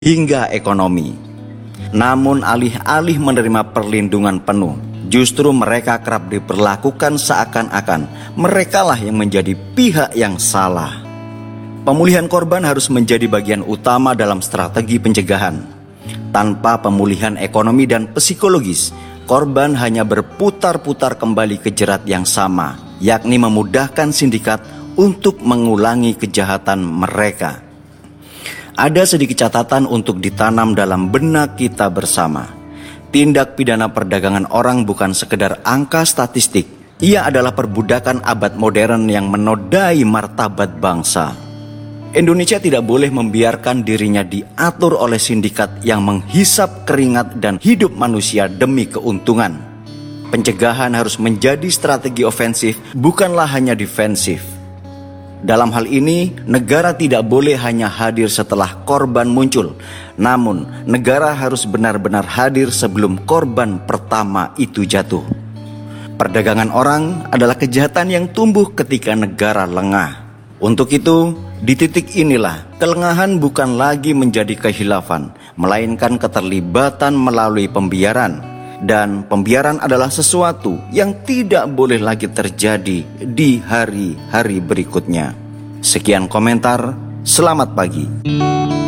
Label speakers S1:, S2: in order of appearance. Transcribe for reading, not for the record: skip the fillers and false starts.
S1: hingga ekonomi. Namun alih-alih menerima perlindungan penuh, justru mereka kerap diperlakukan seakan-akan merekalah yang menjadi pihak yang salah. Pemulihan korban harus menjadi bagian utama dalam strategi pencegahan. Tanpa pemulihan ekonomi dan psikologis, korban hanya berputar-putar kembali ke jerat yang sama, yakni memudahkan sindikat untuk mengulangi kejahatan mereka. Ada sedikit catatan untuk ditanam dalam benak kita bersama. Tindak pidana perdagangan orang bukan sekedar angka statistik. Ia adalah perbudakan abad modern yang menodai martabat bangsa. Indonesia tidak boleh membiarkan dirinya diatur oleh sindikat yang menghisap keringat dan hidup manusia demi keuntungan. Pencegahan harus menjadi strategi ofensif, bukanlah hanya defensif. Dalam hal ini, negara tidak boleh hanya hadir setelah korban muncul. Namun, negara harus benar-benar hadir sebelum korban pertama itu jatuh. Perdagangan orang adalah kejahatan yang tumbuh ketika negara lengah. Untuk itu, di titik inilah, kelengahan bukan lagi menjadi kehilafan, melainkan keterlibatan melalui pembiaran. Dan pembiaran adalah sesuatu yang tidak boleh lagi terjadi di hari-hari berikutnya. Sekian komentar, selamat pagi.